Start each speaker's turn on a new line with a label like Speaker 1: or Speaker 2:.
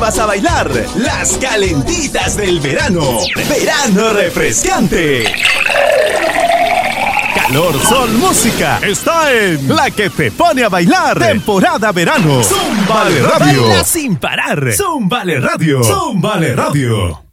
Speaker 1: Vas a bailar las calentitas del verano. Verano refrescante. Calor, sol, música. Está en la que te pone a bailar. Temporada verano. Zúmbale Radio. Baila sin parar. Zúmbale Radio. Zúmbale Radio.